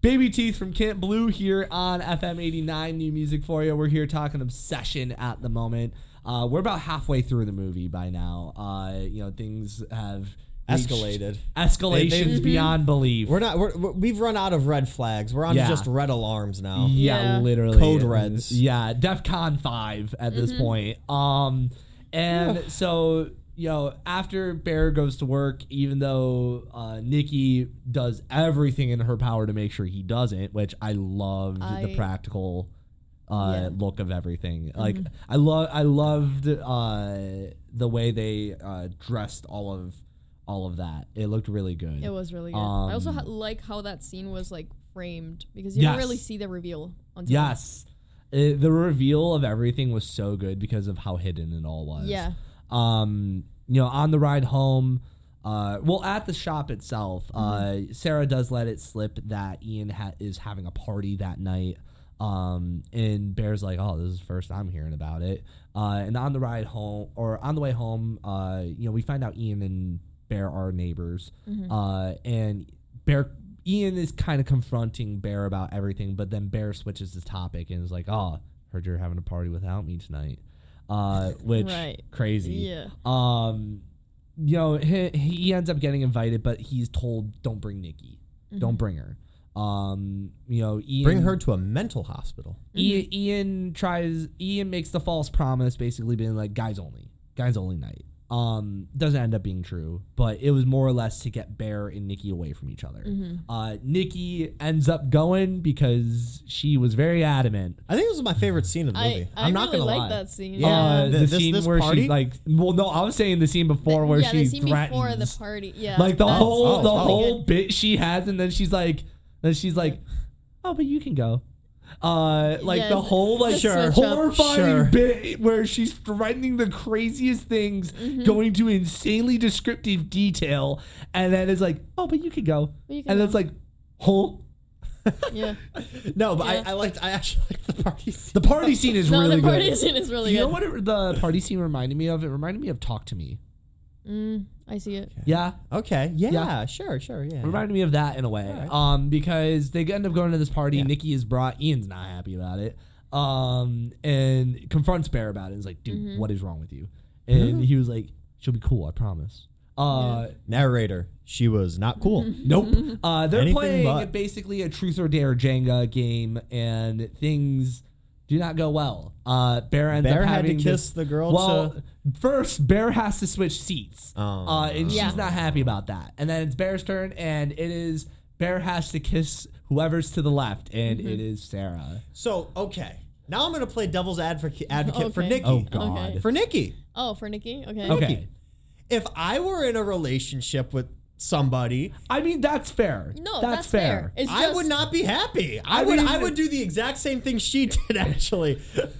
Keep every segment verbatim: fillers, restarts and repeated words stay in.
Baby Teeth from Camp Blue here on F M eighty-nine, new music for you. We're here talking Obsession at the moment. Uh, we're about halfway through the movie by now. Uh, you know, things have escalated. Escalations they, they, beyond belief. We're not. We're, we're, we've run out of red flags. We're on Yeah. to just red alarms now. Yeah, Yeah. literally. Code reds. Yeah, DEFCON five at this Mm-hmm. point. Um, and so, you know, after Bear goes to work, even though uh, Nikki does everything in her power to make sure he doesn't, which I loved I- the practical uh, Yeah. look of everything. Like, I love, I loved uh, the way they uh, dressed all of all of that. It looked really good. It was really good. Um, I also ha- like how that scene was like framed because you Yes. don't really see the reveal until Yes. It, the reveal of everything was so good because of how hidden it all was. Yeah. Um, you know, on the ride home, uh, well, at the shop itself, Mm-hmm. uh, Sarah does let it slip that Ian ha- is having a party that night. Um, and Bear's like, oh, this is the first I'm hearing about it. Uh, and on the ride home, or on the way home, uh, you know, we find out Ian and Bear are neighbors. Mm-hmm. Uh, and Bear, Ian is kind of confronting Bear about everything, but then Bear switches the topic and is like, oh, heard you're having a party without me tonight. Uh, which Right. crazy. Yeah. Um, you know, he, he ends up getting invited, but he's told, don't bring Nikki. Don't bring her. Um, you know, Ian, Bring her to a mental hospital. Ian, Ian tries. Ian makes the false promise, basically being like, "Guys only, guys only night." Um, doesn't end up being true, but it was more or less to get Bear and Nikki away from each other. Uh, Nikki ends up going because she was very adamant. I think this was my favorite scene of the movie. I, I I'm not really gonna like lie. that scene. Yeah. Uh, the Th- this- scene this where party? she like, well, no, I was saying the scene before where yeah, she the scene threatens, before the party. Yeah, like the that's- whole oh, the oh. whole bit she has, and then she's like, then she's like, oh, but you can go. Uh, like Yes, the whole like the switch up. horrifying Sure. bit where she's threatening the craziest things, Mm-hmm. going to insanely descriptive detail, and then it's like, oh, but you can go, But you can and go. it's like, huh? Yeah. No, but Yeah. I, I liked. I actually liked the party scene. The party scene is No, really the party good. scene is really you good. know what it, the party scene reminded me of? It reminded me of Talk to Me. Mm, I see it. Yeah. Okay. Yeah, Yeah. Sure. Sure. Yeah. Reminded me of that in a way, Alright. um, because they end up going to this party. Yeah. Nikki is brought. Ian's not happy about it, um, and confronts Bear about it. He's like, "Dude, what is wrong with you?" And he was like, "She'll be cool, I promise." Uh, Narrator. She was not cool. Nope. Uh, they're Anything playing but. basically a truth or dare Jenga game, and things do not go well. Uh, Bear ends Bear up had to having kiss this- the girl Well, to- first Bear has to switch seats, Oh. uh, and Yeah. she's not happy about that. And then it's Bear's turn, and it is Bear has to kiss whoever's to the left, and Mm-hmm. it is Sarah. So okay, now I'm gonna play devil's advocate advocate for Okay. Nikki. Oh God. Okay. For Nikki, Oh, for Nikki. Okay. Okay. if I were in a relationship with somebody, I mean that's fair. No, that's, that's, fair. fair. It's I just, would not be happy. I, I would. mean- I would do the exact same thing she did actually.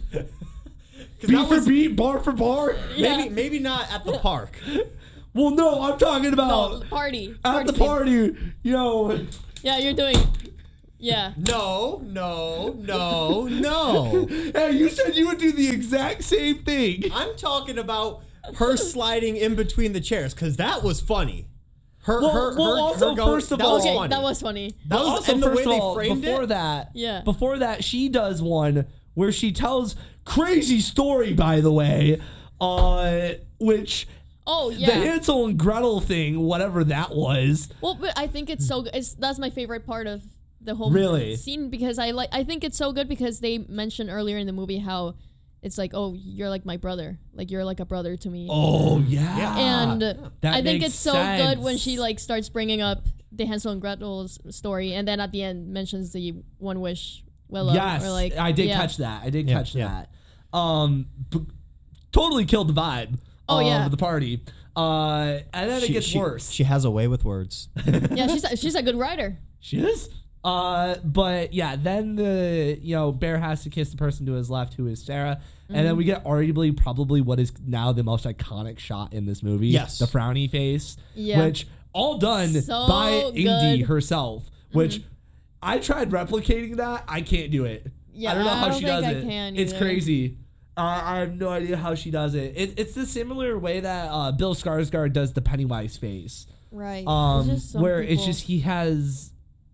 'Cause Beat that for was- beat, bar for bar. Yeah. Maybe maybe not at the park. Well, no, I'm talking about No, party. at party the scene. party. You know. Yeah, you're doing. Yeah. No, no, no, no. Hey, you said you would do the exact same thing. I'm talking about her sliding in between the chairs because that was funny. Her, Well- her, well, her, also, her going, first of that all- was Okay, funny. that was funny. That was also, and the first way of they all, framed before it. that, Yeah. before that, she does one where she tells crazy story, by the way, uh, which Oh the yeah. Hansel and Gretel thing, whatever that was. Well, but I think it's so good. It's, that's my favorite part of the whole Really? scene because I like. I think it's so good because they mentioned earlier in the movie how it's like, oh, you're like my brother. Like you're like a brother to me. Oh yeah, and That I think makes it's so good when sense. she like starts bringing up the Hansel and Gretel's story, and then at the end mentions the One Wish Willow. Yes, or like, I did yeah. catch that. I did Yeah, catch yeah. that. Um, b- totally killed the vibe. Oh, of yeah. the party. Uh, and then it She- gets she- worse. She has a way with words. Yeah, she's a, she's a good writer. She is. Uh, but yeah, then the you know Bear has to kiss the person to his left, who is Sarah, and Mm-hmm. then we get arguably probably what is now the most iconic shot in this movie. Yes. the frowny face. Yeah. which all done So by Indy good. Mm-hmm. herself. Which I tried replicating that. I can't do it. Yeah, I don't know I how don't she think does I it. can It's either. crazy. Uh, I have no idea how she does it. it it's the similar way that uh, Bill Skarsgård does the Pennywise face. Right. Um, It's just some where it's people- just he has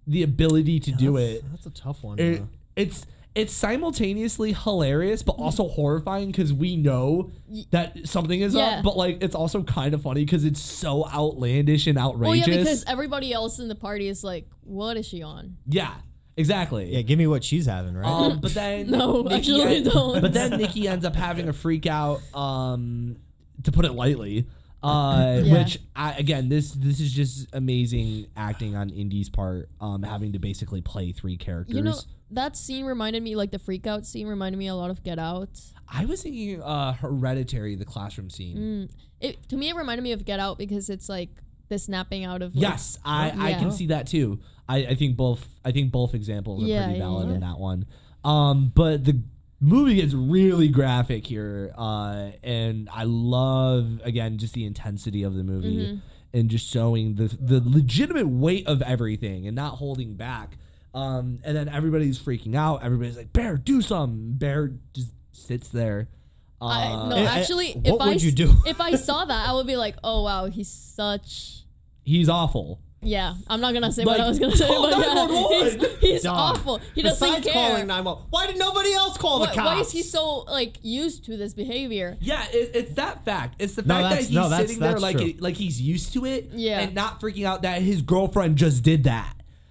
the ability to Yeah, do that's, it. That's a tough one. it uh, it's it's simultaneously hilarious but also horrifying because we know that something is Yeah. up, but like it's also kind of funny because it's so outlandish and Well, outrageous. yeah, because everybody else in the party is like, what is she on? yeah, exactly. yeah, give me what she's having, right? Um, but then No, Nikki actually en- don't. But then Nikki ends up having a freak out. Um, to put it lightly, uh, Yeah. which I, again, this this is just amazing acting on Indy's part. Um, having to basically play three characters. You know, that scene reminded me, like the freak out scene reminded me a lot of Get Out. I was thinking uh, Hereditary, the classroom scene. Mm. It to me, it reminded me of Get Out because it's like the snapping out of. Like, Yes, I, I Yeah. can see that too. I, I think both I think both examples are Yeah, pretty yeah, valid yeah. in that one. Um, but the movie gets really graphic here, uh, and I love again just the intensity of the movie Mhm. and just showing the the legitimate weight of everything and not holding back. Um, and then everybody's freaking out. Everybody's like, "Bear, do something." Bear just sits there. Uh, I, no, Eh, eh, actually, what if I would you s- do? if I saw that, I would be like, oh wow, he's such. he's awful. Yeah, I'm not gonna say Like, what I was gonna say, call but nine one one. yeah, he's, he's Dog. awful. He doesn't Besides care. calling nine one one, why did nobody else call Why, the cops? why is he so like used to this behavior? Yeah, it, it's that fact. It's the No, fact that that's- he's no, that's- sitting there that's like true. it, like he's used to it, Yeah. and not freaking out that his girlfriend just did that.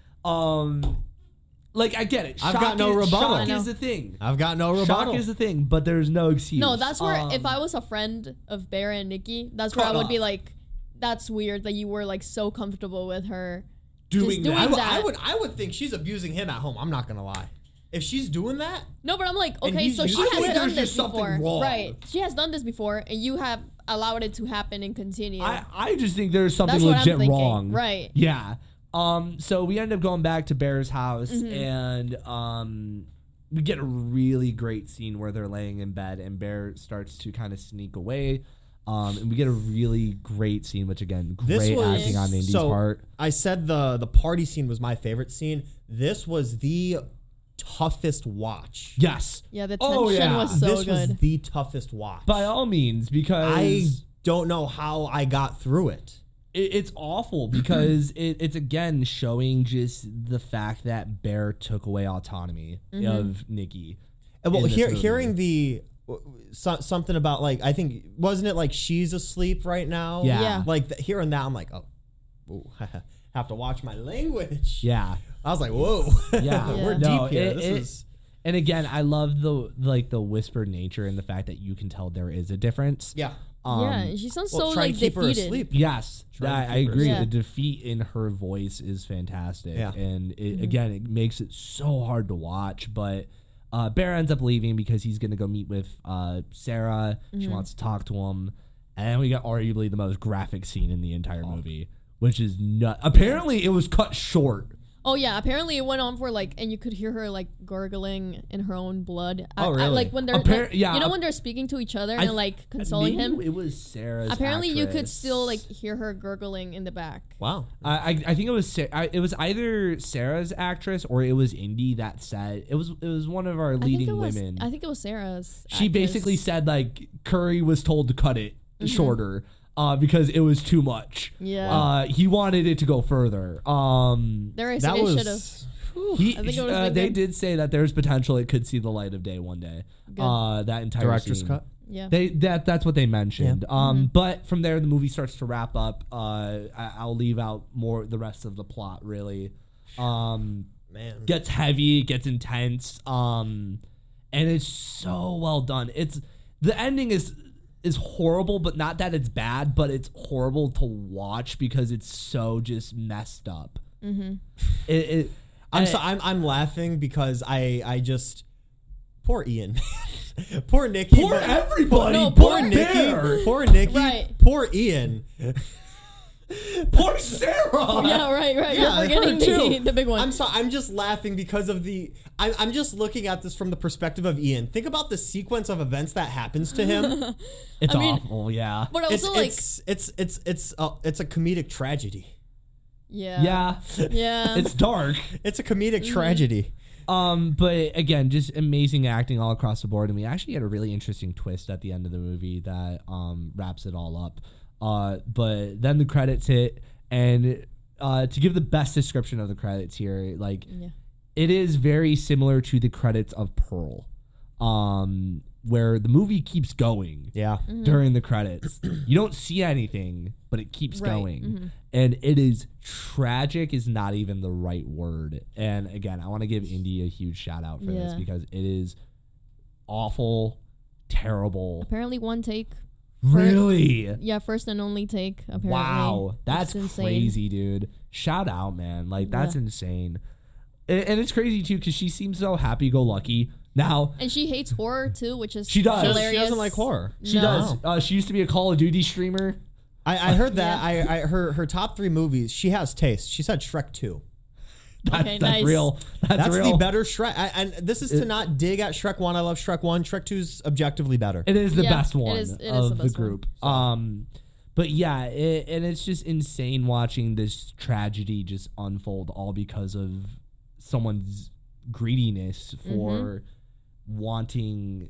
Um, like I get it. I've Shock got no is, rebuttal. Shock I know. is the thing. I've got no Shock rebuttal. is the thing, but there's no excuse. No, that's where Um, if I was a friend of Bear and Nikki, that's where I Cut would be off. like, that's weird that you were like so comfortable with her. doing doing that. I would, that. I would, I would think she's abusing him at home. I'm not gonna lie. If she's doing that, No, but I'm like, And okay, he's so used she to has it. done There's this just something before, wrong. right? She has done this before, and you have allowed it to happen and continue. I I just think there's something That's what I'm legit thinking. wrong. Right. Yeah. Um. So we end up going back to Bear's house, Mhm. and um, we get a really great scene where they're laying in bed, and Bear starts to kind of sneak away. Um, and we get a really great scene, which again, great this was acting on Indy's so. part. I said the the party scene was my favorite scene. This was the toughest watch. Yes, Yeah, the tension Oh, yeah. was so this good. was the toughest watch. by all means, because I don't know how I got through it. it, it's awful because it, it's again showing just the fact that Bear took away autonomy Mhm. of Nikki. And well, in this hear, movie. hearing the so, something about like I think wasn't it like she's asleep right now? Yeah. Yeah. Like the, hearing that, I'm like, oh, ooh, have to watch my language. Yeah. I was like, whoa, Yeah. we're Yeah. No, deep here. it- this it- is And again, I love the like the whispered nature and the fact that you can tell there is a difference. yeah. Um, yeah, and she sounds Well, so try like and keep her defeated. asleep. Yes, Try I, and I keep her agree. asleep. The defeat in her voice is fantastic, Yeah. and it, Mhm. again, it makes it so hard to watch. But uh, Bear ends up leaving because he's going to go meet with uh, Sarah. She Mhm. wants to talk to him, and then we got arguably the most graphic scene in the entire movie, which is nut. Apparently, it was cut short. Oh yeah, apparently it went on for like, and you could hear her like gurgling in her own blood. I- Oh, I- really? like when they're, Appar- like, yeah, you know, ap- when they're speaking to each other I and th- like consoling Maybe him. It was Sarah's. Apparently, you could actress. still like hear her gurgling in the back. Wow. I, I I think it was Sa- I, it was either Sarah's actress or it was Indy that said it was it was one of our I think leading it was. women. I think it was Sarah's. She actress. basically said like Curry was told to cut it Mhm. shorter uh, because it was too much. Yeah. Uh, he wanted it to go further. Um, there I That said it should have. was. he, I think it was uh, like they them- did say that there's potential it could see the light of day one day. Good. Uh, that entire Director's scene. cut. Yeah. They that that's what they mentioned. Um, Mhm. but from there the movie starts to wrap up. Uh, I, I'll leave out more the rest of the plot really. Um, Man. gets heavy, gets intense, um, and it's so well done. It's the ending is is horrible, but not that it's bad, but it's horrible to watch because it's so just messed up. Mm-hmm. It, it I'm I- so I'm I'm laughing because I I just poor Ian. Poor Nikki. Poor but- everybody. No, Poor poor Nikki. Bear. Poor Nikki. Right. Poor Ian. Poor Sarah. Yeah, right, right. Yeah, You're forgetting her the, too. the big one. I'm sorry. I'm just laughing because of the. I'm, I'm just looking at this from the perspective of Ian. Think about the sequence of events that happens to him. It's I mean- awful. Yeah. but it's, also like, it's it's it's it's a, it's a comedic tragedy. yeah, Yeah. yeah. It's dark. It's a comedic Mm-hmm. tragedy. Um, but again, just amazing acting all across the board, and we actually get a really interesting twist at the end of the movie that um wraps it all up. Uh, but then the credits hit, and uh, to give the best description of the credits here, like Yeah. it is very similar to the credits of Pearl, um, where the movie keeps going Yeah. Mm-hmm. during the credits. You don't see anything, but it keeps Right. going. Mhm. And it is tragic is not even the right word. And again, I want to give Indy a huge shout out for this Yeah. because it is awful, terrible. Apparently, one take. Really? Yeah, first and only take. Apparently. Wow. which That's is insane. crazy, dude. Shout out, man. Like, that's Yeah. insane. And, and it's crazy, too, because she seems so happy go lucky. Now, And she hates horror too, which is She does. She, hilarious. she doesn't like horror. she No. does. Uh, she used to be a Call of Duty streamer. I, I heard that. I, I her her top three movies. She has taste. She said Shrek two. That's, Okay, that's nice. real. That's, That's real. the better Shrek. I, and this is to It- not dig at Shrek one. I love Shrek one. Shrek two's objectively better. It is the Yeah, best it one is- it is of the the, best one. group. Um, but yeah, it, and it's just insane watching this tragedy just unfold, all because of someone's greediness for Mm-hmm. wanting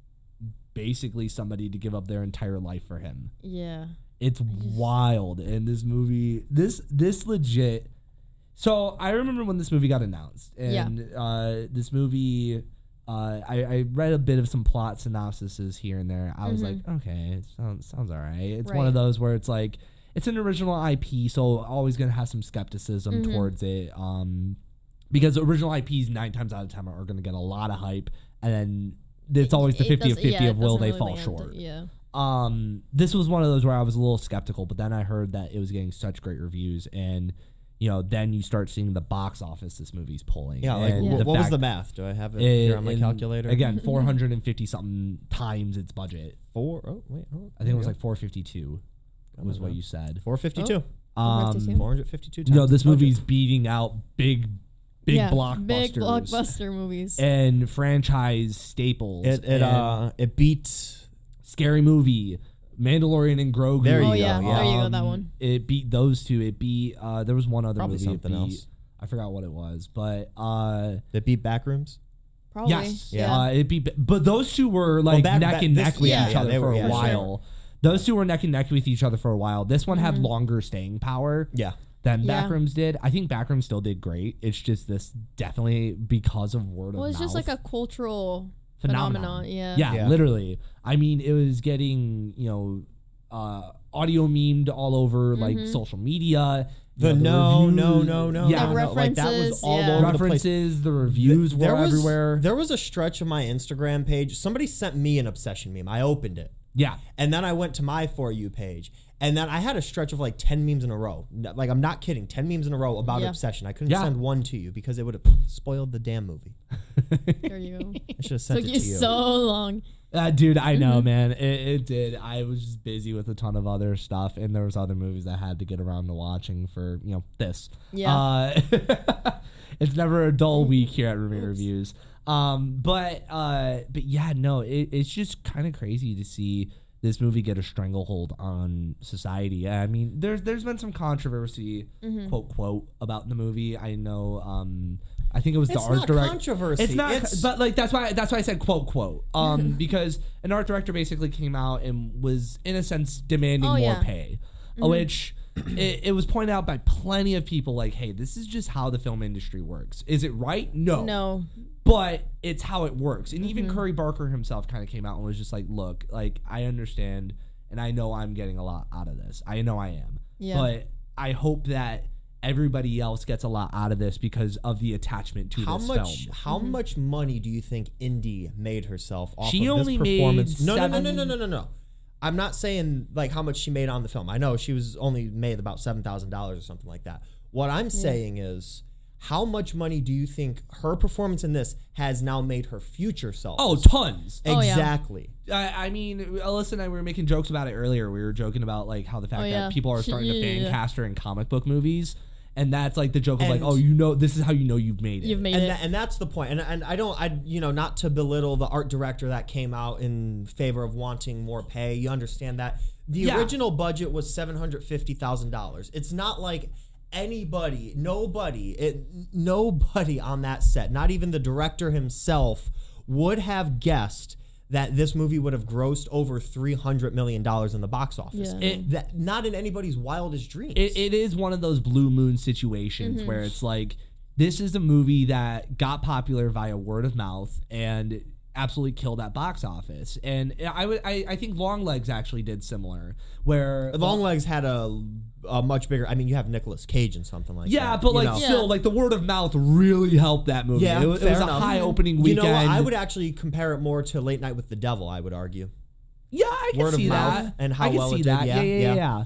basically somebody to give up their entire life for him. Yeah. It's wild. And this movie, this this legit. So I remember when this movie got announced, and uh, this movie, uh, I, I read a bit of some plot synopsises here and there. I was Mhm. like, okay, it sounds sounds all right. It's one Right. of those where it's like it's an original I P, so always gonna have some skepticism Mhm. towards it. Um, because original I Ps nine times out of ten are gonna get a lot of hype, and then it's always the It fifty of doesn't- fifty yeah, of it will doesn't they really fall land. short. Yeah. Um, this was one of those where I was a little skeptical, but then I heard that it was getting such great reviews, and you know, then you start seeing the box office this movie's pulling. Yeah, like and wh- the what was fact- the math? Do I have it it- here on my and calculator? Again, four hundred and fifty something times its budget. four. Oh wait, oh, I think it was like four fifty two. Oh, Was what wow. you said. four fifty two. Um, fifty-two. Four hundred fifty two. no, this movie's beating out big, big yeah, blockbusters, Big blockbuster movies. and franchise staples. It it and uh it beat. Scary Movie, Mandalorian and Grogu. There you oh go, yeah, yeah. there you go. That Um, one. It beat those two. It beat. Uh, there was one other Probably movie. something it beat, else. I forgot what it was, but uh, It beat Backrooms. Probably. yes, Yeah. Uh, it beat. But those two were like back- neck back- and this- neck with yeah, each yeah, other they for were- a yeah, sure. while. Those two were neck and neck with each other for a while. This one had Mhm. longer staying power Yeah. than Yeah. Backrooms did. I think Backrooms still did great. It's just this definitely because of word Well, of it's mouth. just like a cultural phenomenon. phenomenon. Yeah. Yeah, Yeah. literally. I mean, it was getting, you know, uh, audio memed all over like Mhm. social media. The You know, no, reviews- no, no, no, Yeah, The no, no. Like that was references, all yeah. over the place. references, the reviews There were was, everywhere. There was a stretch of my Instagram page. Somebody sent me an Obsession meme. I opened it. yeah, And then I went to my For You page. And then I had a stretch of like ten memes in a row. No- Like, I'm not kidding. ten memes in a row about Yeah. Obsession. I couldn't Yeah. send one to you because it would have spoiled the damn movie. There you go. I should have sent Took it you to you. so long. uh, dude, I know, Mhm. man. It, it did. I was just busy with a ton of other stuff, and there was other movies I had to get around to watching for you know this. Yeah. Uh, it's never a dull week here at Roommate Reviews. Um, but uh, but yeah, no, it, it's just kind of crazy to see this movie get a stranglehold on society. I mean, there's there's been some controversy, Mhm. quote quote, about the movie. I know. Um, I think it was It's the art not director. controversy. It's not, It's- but like that's why that's why I said quote quote. Um, because an art director basically came out and was in a sense demanding Oh, more yeah. pay, which it, it was pointed out by plenty of people. Like, hey, this is just how the film industry works. Is it right? No, No. but it's how it works. And even Mhm. Curry Barker himself kind of came out and was just like, look, like I understand and I know I'm getting a lot out of this. I know I am, Yeah. but I hope that everybody else gets a lot out of this because of the attachment to How this much? film. How Mhm. much money do you think Indy made herself off She of only this made performance? No, no, no, seven- no, no, no, no, no. I'm not saying like how much she made on the film. I know she was only made about seven thousand dollars or something like that. What I'm saying is, how much money do you think her performance in this has now made her future self? Oh, tons. Oh, yeah. exactly. I, I mean, Alyssa and I were making jokes about it earlier. We were joking about like how the fact Oh, yeah. that people are starting to Yeah, fan yeah. cast her in comic book movies, and that's like the joke of like, And- oh, you know, this is how you know you've made it. You've made and it. that, and that's the point. And and I don't I you know not to belittle the art director that came out in favor of wanting more pay. You understand that the Yeah. original budget was seven hundred fifty thousand dollars. It's not like anybody, nobody, it, nobody on that set, not even the director himself, would have guessed that this movie would have grossed over three hundred million dollars in the box office. Yeah. It, that, not in anybody's wildest dreams. It, it is one of those blue moon situations Mm-hmm. where it's like, this is a movie that got popular via word of mouth and absolutely killed at box office. And I would, I, I think Longlegs actually did similar, where Longlegs had a, a much bigger. I mean, you have Nicolas Cage and something like yeah, that. but you like know. still, Yeah. like the word of mouth really helped that movie. Yeah, it, was- it fair was a enough. high opening You weekend. know what? I would actually compare it more to Late Night with the Devil, I would argue. Yeah, I can Word of see mouth that. and how I can well see it did. that. Yeah, yeah, yeah, yeah.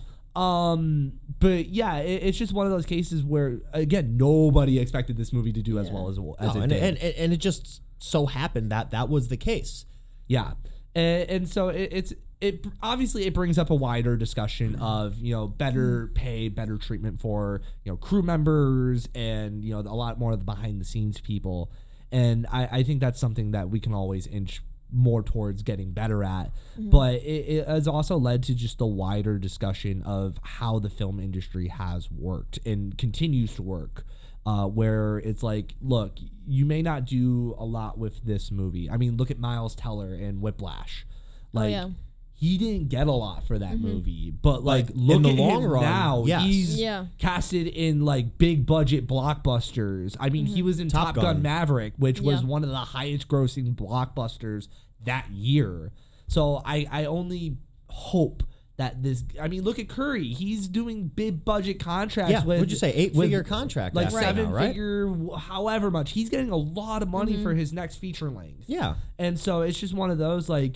Um, but yeah, it, it's just one of those cases where again, nobody expected this movie to do as Yeah. well as, as No, it and, did. and, and, and it just so happened that that was the case. Yeah, and, and so it, it's it obviously it brings up a wider discussion of you know better pay, better treatment for you know crew members, and you know a lot more of the behind the scenes people, and I, I think that's something that we can always inch more towards getting better at. But it, it has also led to just a wider discussion of how the film industry has worked and continues to work. Uh, where it's like, look, you may not do a lot with this movie. I mean, look at Miles Teller and Whiplash. Like, Oh, yeah. he didn't get a lot for that movie, but like, But look in the at long him run, now. yes. He's Yeah. casted in like big budget blockbusters. I mean, he was in Top, Top Gun. Gun. Maverick, which was Yeah. one of the highest grossing blockbusters that year. So I, I only hope that this. I mean, look at Curry. He's doing big budget contracts. Yeah, with, would you say eight with, figure contract? like after seven now, right? figure, wh- however much. He's getting a lot of money Mm-hmm. for his next feature length. Yeah, And so it's just one of those like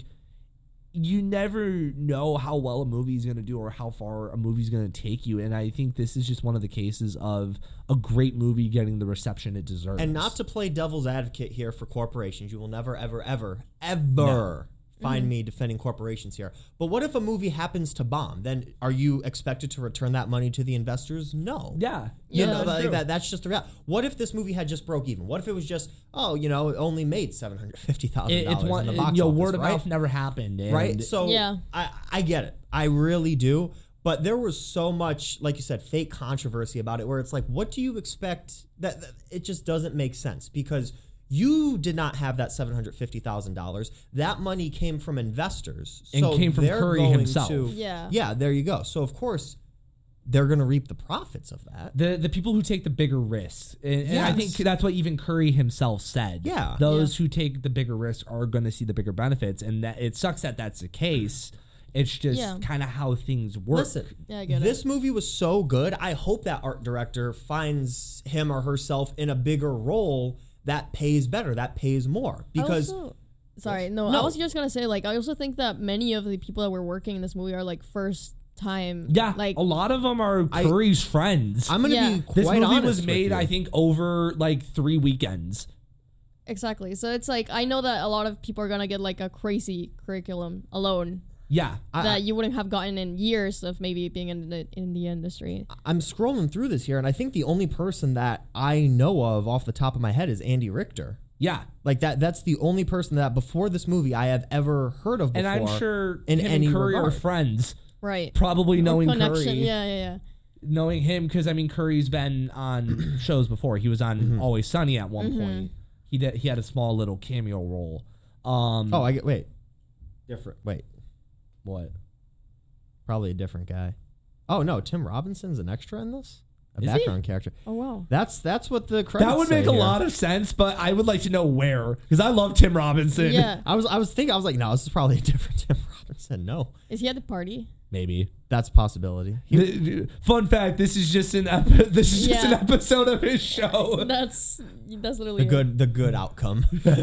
you never know how well a movie is going to do or how far a movie is going to take you. And I think this is just one of the cases of a great movie getting the reception it deserves. and not to play devil's advocate here for corporations, you will never, ever, ever, ever find me defending corporations here. But what if a movie happens to bomb? Then are you expected to return that money to the investors? No. Yeah. You Yeah, know, that's like true. that, that's just the reality. What if this movie had just broke even? What if it was just, oh, you know, it only made seven hundred fifty thousand It, dollars it's one, in the box you know, office, word of right? mouth never happened. And Right? So Yeah. I, I get it. I really do. But there was so much, like you said, fake controversy about it where it's like, what do you expect? That, that it just doesn't make sense because you did not have that seven hundred fifty thousand dollars. That money came from investors. And so came from they're Curry going himself. to- Yeah. Yeah, there you go. So, of course, they're going to reap the profits of that. the the people who take the bigger risks, and, and I think Yes. that's what even Curry himself said. Yeah. those who take the bigger risks are going to see the bigger benefits, and that it sucks that that's the case. It's just Yeah. kind of how things work. Listen, Yeah, I get it. this movie was so good. I hope that art director finds him or herself in a bigger role that pays better, that pays more. I Because also- sorry, no, No. I was just gonna say like I also think that many of the people that were working in this movie are like first time. Yeah, like a lot of them are I- Curry's friends. I'm going to Yeah. be quite this movie honest was with made, you. I think, over like three weekends. exactly. So it's like I know that a lot of people are gonna get like a crazy curriculum alone Yeah, I- that you wouldn't have gotten in years of maybe being in the in the industry. I'm scrolling through this here, and I think the only person that I know of off the top of my head is Andy Richter. yeah, Like that that's the only person that before this movie I have ever heard of before. and I'm sure in him any and Curry regard. are friends. Right. Probably Or knowing connection. Curry, Yeah, yeah, yeah. knowing him because I mean Curry's been on shows before. He was on Mm-hmm. Always Sunny at one Mm-hmm. point. He did, he had a small little cameo role. Um, Oh, I get wait. Different. Wait. what? Probably a different guy. Oh no, Tim Robinson's an extra in this? A Is he? background character. Oh wow. That's that's what the credits That would make say a here. lot of sense, but I would like to know where because I love Tim Robinson. Yeah. I was I was thinking I was like, no, this is probably a different Tim Robinson. No, Is he at the party? maybe. that's a possibility. He- The- Fun fact: this is just an epi- this is just an Yeah. episode of his show. That's that's literally the good the good outcome,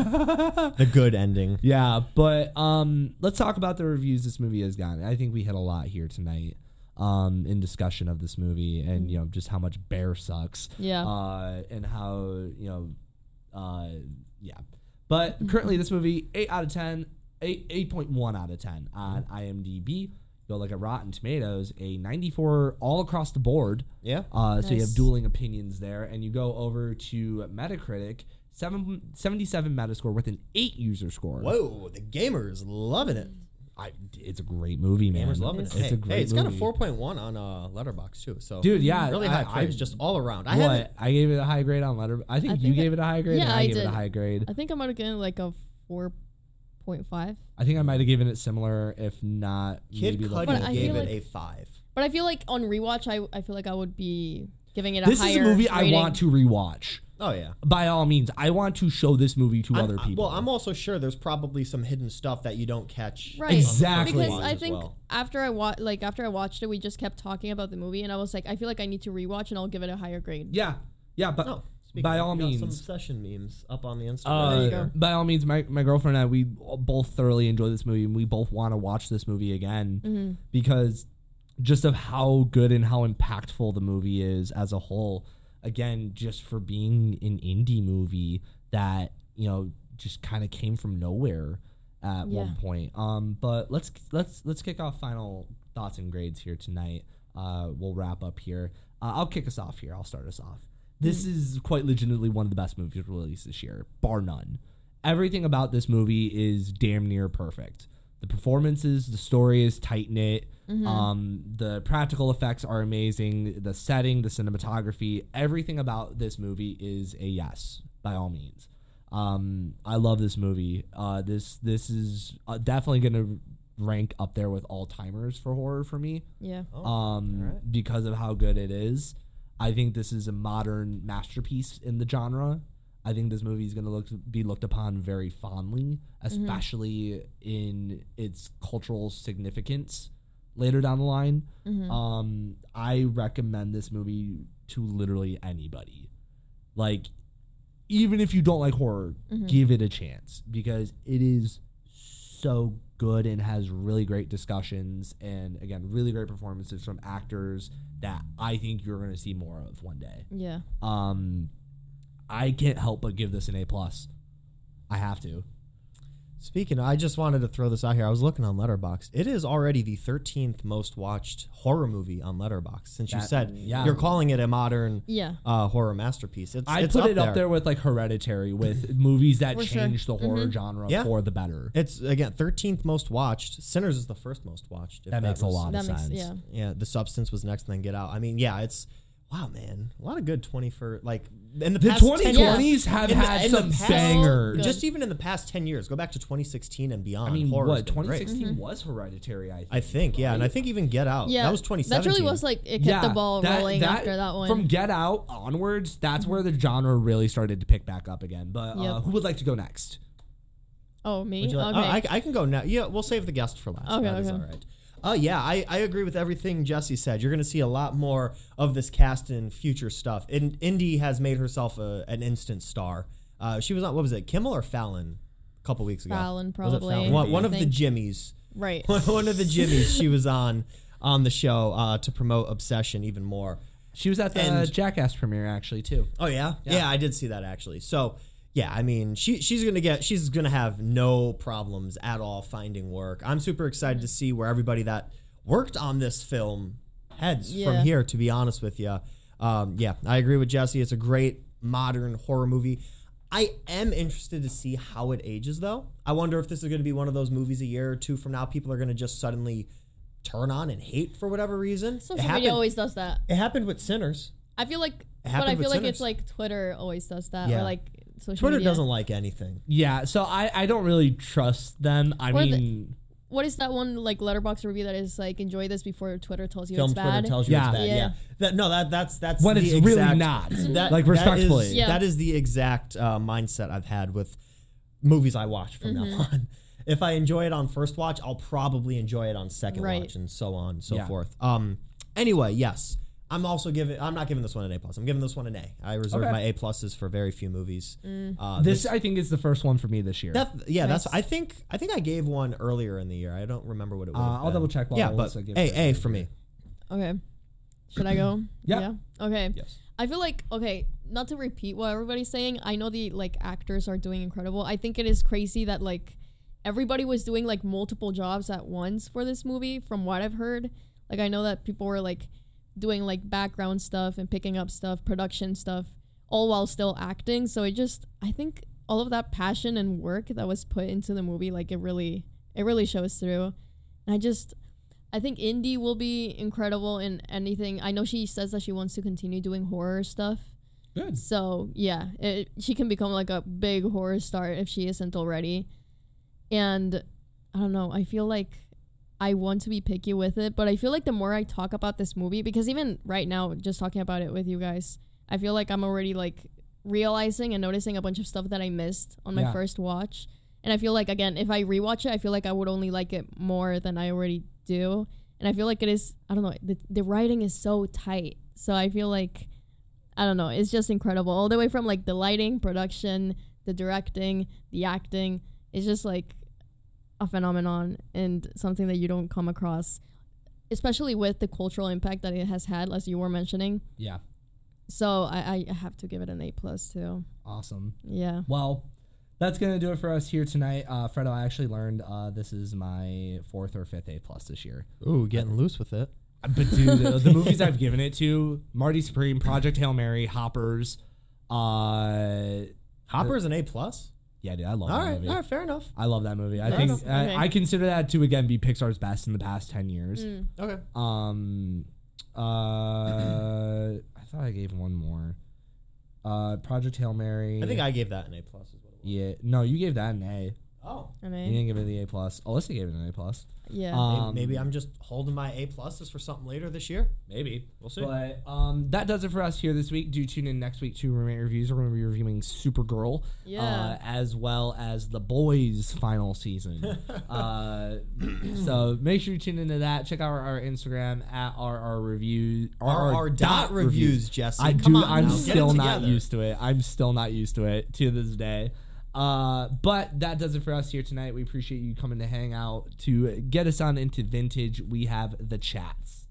the good ending. Yeah, but um, let's talk about the reviews this movie has gotten. I think we hit a lot here tonight um, in discussion of this movie, and you know just how much Bear sucks. Yeah. Uh, and how you know, uh, yeah. But currently, this movie eight out of ten, eight eight point one out of ten on IMDb. Go look at Rotten Tomatoes, a ninety-four all across the board. Yeah. Uh, So you have Nice. dueling opinions there, and you go over to Metacritic, seven, seventy-seven Metascore with an eight user score. Whoa, the gamers loving it. I, it's a great movie, man. Gamers loving it. It's hey, a great hey, it's movie. got a four point one on uh, Letterboxd too. So Dude, yeah, really I- high I- praise, just all around. I what? haven't. I gave it a high grade on Letter. I think I you think gave I- it a high grade. yeah, and I, I gave it did. a high grade. I think I might have gotten like a four point five. I think I might have given it similar, if not Kid maybe Cudi like But I gave feel it like- a five. But I feel like on rewatch, I I feel like I would be giving it a This higher is a movie I rating. want to rewatch. Oh yeah. By all means, I want to show this movie to I'm- other I- people. Well, I'm also sure there's probably some hidden stuff that you don't catch. Right. on the first Exactly. Because watch I as think well. after I wa- like after I watched it, we just kept talking about the movie, and I was like, I feel like I need to rewatch, and I'll give it a higher grade. yeah, yeah, but No, speaking by of, all we got means, some obsession memes up on the Instagram. Uh, There you here. go. by all means, my, my girlfriend and I, we both thoroughly enjoy this movie, and we both want to watch this movie again Mm-hmm. because just of how good and how impactful the movie is as a whole. Again, just for being an indie movie that, you know, just kind of came from nowhere at Yeah. one point. Um, but let's let's let's kick off final thoughts and grades here tonight. Uh, we'll wrap up here. Uh, I'll kick us off here. I'll start us off. This is quite legitimately one of the best movies released this year, bar none. Everything about this movie is damn near perfect. The performances, the story is tight knit. Um, the practical effects are amazing. The setting, the cinematography, everything about this movie is a yes, by all means. Um, I love this movie. Uh, this this is uh, definitely gonna rank up there with all timers for horror for me. Yeah. Oh, Um, alright. because of how good it is. I think this is a modern masterpiece in the genre. I think this movie is going to look be looked upon very fondly, especially in its cultural significance later down the line. Um, I recommend this movie to literally anybody. Like, even if you don't like horror, give it a chance because it is so good and has really great discussions and, again, really great performances from actors that I think you're going to see more of one day. Yeah. Um, I can't help but give this an A plus. I have to. Speaking, of, I just wanted to throw this out here. I was looking on Letterboxd. It is already the thirteenth most watched horror movie on Letterboxd. Since you That- said yeah. you're calling it a modern Yeah. uh, horror masterpiece, it's I it's put up it there. up there with like Hereditary, with movies that For sure. changed the horror genre Yeah. for the better. It's again thirteenth most watched. Sinners is the first most watched. if That makes a was- lot That of makes sense. yeah. Yeah, The Substance was next, and then Get Out. I mean, yeah, it's wow, man, a lot of good twenty-first. Like in the The past ten twenty twenties have In the- had in the some past- bangers. Good. just even in the past ten years. Go back to twenty sixteen and beyond. I mean, horror's what been twenty great. sixteen was Hereditary? I think. I think, yeah, and I right? think even Get Out. Yeah. that was twenty That seventeen. really was like it kept the ball that- rolling that- after that one. From Get Out onwards, that's where the genre really started to pick back up again. But uh, Yep. who would like to go next? oh, me? Would you like- okay. oh, I, I can go now. Yeah, we'll save the guest for last. Okay, That is okay. all right. Oh yeah, I, I agree with everything Jesse said. You're going to see a lot more of this cast in future stuff. In, Indy has made herself a, an instant star. Uh, she was on, what was it, Kimmel or Fallon? A couple weeks ago. Fallon, Was it probably, Fallon? One, one I of the think. Jimmys. right. One of the Jimmys she was on on the show uh, to promote Obsession even more. She was at the And- Jackass premiere actually too. Oh yeah? yeah, Yeah. I did see that actually. So yeah, I mean, she she's gonna get she's gonna have no problems at all finding work. I'm super excited to see where everybody that worked on this film heads Yeah. from here. To be honest with you, um, yeah, I agree with Jesse. It's a great modern horror movie. I am interested to see how it ages, though. I wonder if this is going to be one of those movies a year or two from now people are going to just suddenly turn on and hate for whatever reason. Social it media happened, always does that. it happened with Sinners. I feel like, but happened I with feel like Sinners. it's like Twitter always does that, Yeah. or like social Twitter media. doesn't like anything. Yeah, so I, I don't really trust them. I Or the- mean, What is that one like letterbox review that is like enjoy this before Twitter tells you Film it's Twitter bad? tells you Yeah. it's bad. Yeah. Yeah. That, no, that that's that's when the it's exact, really not. That, like that respectfully. is, Yeah. that is the exact uh, mindset I've had with movies I watch from Mm-hmm. now on. If I enjoy it on first watch, I'll probably enjoy it on second Right. watch, and so on and so Yeah. forth. Um. Anyway, yes, I'm also giving. I'm not giving this one an A plus. I'm giving this one an A. I reserve Okay. my A pluses for very few movies. Mm. Uh, This I think is the first one for me this year. that, yeah, that's. Nice. I think. I think I gave one earlier in the year. I don't remember what it was. Uh, I'll double check while Yeah, Alyssa but gives A her A a for me. Okay. Should I go? Yeah. Okay. Yes. I feel like okay, not to repeat what everybody's saying. I know the like actors are doing incredible. I think it is crazy that like everybody was doing like multiple jobs at once for this movie from what I've heard. Like I know that people were like doing like background stuff and picking up stuff, production stuff, all while still acting. So it just I think all of that passion and work that was put into the movie, like it really it really shows through. And I just I think Indy will be incredible in anything. I know she says that she wants to continue doing horror stuff. Good. So, yeah, it, she can become like a big horror star if she isn't already. and I don't know. I feel like I want to be picky with it, but I feel like the more I talk about this movie, because even right now, just talking about it with you guys, I feel like I'm already like realizing and noticing a bunch of stuff that I missed on my Yeah. first watch. And I feel like, again, if I rewatch it, I feel like I would only like it more than I already do. And I feel like it is, I don't know, the, the writing is so tight. So I feel like, I don't know, it's just incredible. All the way from like the lighting, production, the directing, the acting. It's just like a phenomenon and something that you don't come across, especially with the cultural impact that it has had, as you were mentioning. Yeah. So I, I have to give it an A plus too. Awesome. Yeah. Well, that's gonna do it for us here tonight. Uh, Fredo, I actually learned uh, this is my fourth or fifth A plus this year. Ooh, getting loose with it. But dude, the, the movies I've given it to: Marty Supreme, Project Hail Mary, Hoppers. Uh, Hopper's an A plus. yeah, dude, I love All that right, movie. all right, fair enough. I love that movie. I Fair think enough. I, Okay. I consider that to again be Pixar's best in the past ten years. Mm. Okay. Um, uh, I thought I gave one more. Uh, Project Hail Mary. I think I gave that an A plus. Is what it was. Yeah, no, you gave that an A. Oh. I You mean, didn't give it the A plus. Alyssa gave it an A plus. yeah. Um, maybe, maybe I'm just holding my A pluses for something later this year. Maybe. We'll see. But um, that does it for us here this week. Do tune in next week to Roommate Reviews. We're going to be reviewing Supergirl, Yeah. uh, as well as The Boys' final season. uh, so make sure you tune into that. Check out our, our Instagram at R R Reviews. R R dot reviews, Jesse. I Come do. on I'm now, get it still not together. used to it. I'm still not used to it to this day. Uh, but that does it for us here tonight. We appreciate you coming to hang out to get us on into vintage. We have the chats.